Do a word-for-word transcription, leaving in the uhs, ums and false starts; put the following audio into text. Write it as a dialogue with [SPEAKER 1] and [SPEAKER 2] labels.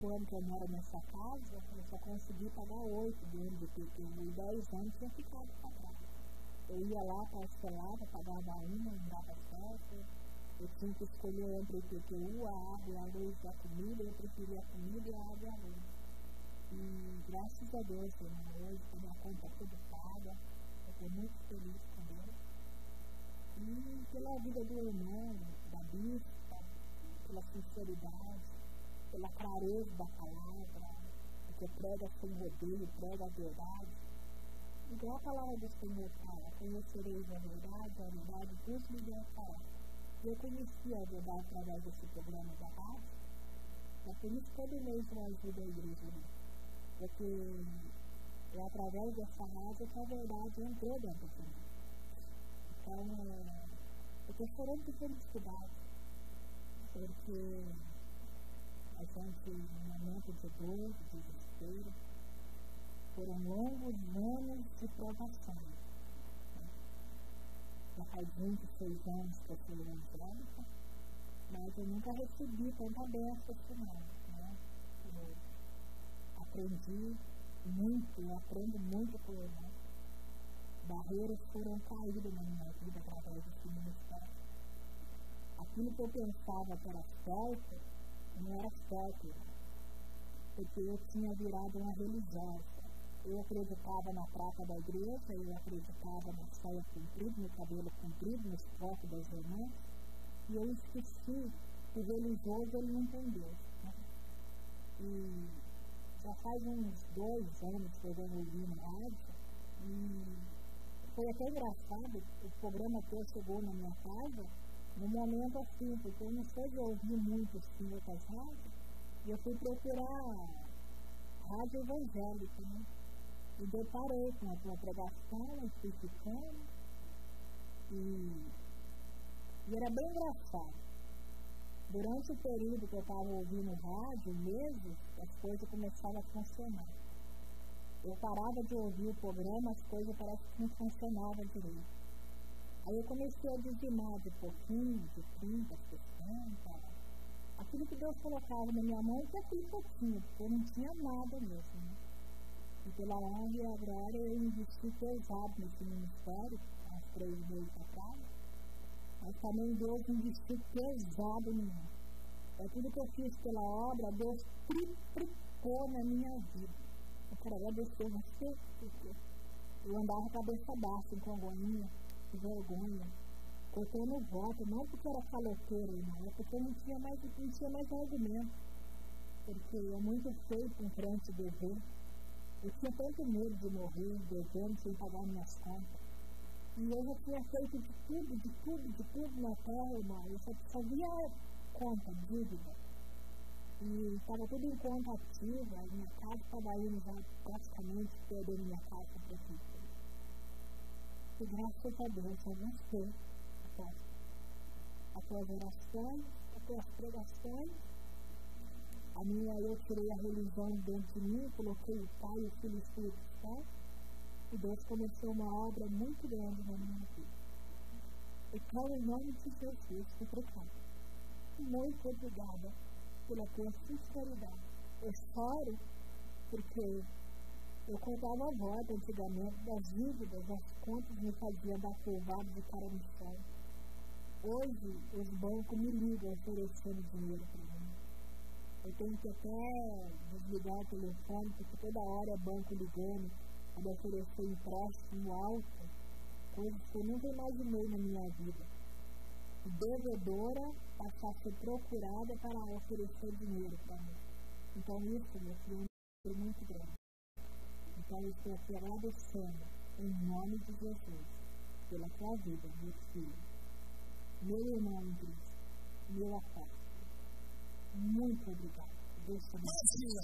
[SPEAKER 1] anos que eu moro nessa casa, eu só consegui pagar oito de ano de P T U e dez anos tinha ficado para trás. Eu ia lá, parcelava, pagava uma, não dava certo. Eu tinha que escolher entre o P T U, a água e a luz da comida. Eu preferia a comida e a água e a luz. E graças a Deus, irmão, hoje a minha conta toda paga. Eu estou muito feliz com Deus. E pela vida do irmão, da bispa, pela sinceridade, pela clareza da palavra, porque prega sem rodeio, prega a verdade. Igual a palavra do Senhor fala, conhecereis a verdade, a verdade vos libertará. Eu conheci a verdade através desse programa da rádio, mas por isso todo mês eu ajudo a igreja, né? Porque é através dessa rádio que a verdade entrou dentro de mim. Então, eu estou chorando de felicidade, porque a gente, no momento de dor, de desespero, foram longos anos de provação. Já faz vinte e seis anos que eu sou evangélica, mas eu nunca recebi tanta bênção assim, né? Eu aprendi muito, eu aprendo muito com ele. Barreiras foram caídas na minha vida através desse ministério. Aquilo que eu pensava que era certo, não era certo, porque eu tinha virado uma religiosa. Eu acreditava na prata da igreja, eu acreditava na saia comprida, no cabelo comprido, no esporte das irmãs, e eu esqueci que o religioso ele não tem Deus, né? E já faz uns dois anos que eu venho ouvindo na rádio, e foi até engraçado, o programa teu chegou na minha casa num momento assim, porque eu não sei de ouvir muito assim em outras rádios, e eu fui procurar rádio evangélica, né? E deparei com a tua pregação, explicando, e, e era bem engraçado. Durante o período que eu estava ouvindo rádio, meses, as coisas começavam a funcionar. Eu parava de ouvir o programa, as coisas parece que não funcionavam direito. Aí eu comecei a dizimar de pouquinho, de trinta, sessenta. Aquilo que Deus colocava na minha mão, que aquele pouquinho, porque eu não tinha nada mesmo, né? E pela honra e a glória eu investi pesado nesse ministério, há uns três meses atrás, mas também Deus investiu pesado em mim. É tudo que eu fiz pela obra, Deus triplicou na minha vida. Eu quero agradecer você, porque eu andava cabeça baixa, em Congonha, com vergonha, cortando o voto, não porque era caloteiro, não, é porque eu não tinha mais, não tinha mais argumento, porque é muito feio com frente dever. Eu tinha tanto medo de morrer, devendo, sem pagar minhas contas. E eu já tinha feito de tudo, de tudo, de tudo na terra, irmão. Eu só, só via conta, dívida. E estava tudo em conta ativa, a minha casa estava indo já praticamente perdendo minha casa para a prefeitura. E graças a Deus, eu não sei, as tuas orações, as tuas pregações, a minha, eu tirei a religião dentro de mim, coloquei o Pai, o Filho e o Espírito Santo, e Deus começou uma obra muito grande na minha vida. Eu quero em nome de Jesus te trocar. Muito obrigada pela tua sinceridade. Eu choro porque eu contava a voz antigamente das dívidas, das contas me faziam dar curvado de cara no chão. Hoje os bancos me ligam oferecendo dinheiro para mim. Eu tenho que até desligar o telefone, porque toda hora é banco ligando para oferecer empréstimo alto, coisas que eu nunca imaginei na minha vida. Devedora passar a ser procurada para oferecer dinheiro para mim. Então isso, meu filho, é muito grande. Então eu estou aqui agradecendo, em nome de Jesus, pela tua vida, meu filho, meu irmão em Cristo, meu apóstolo. Muito obrigado. Deus te abençoe.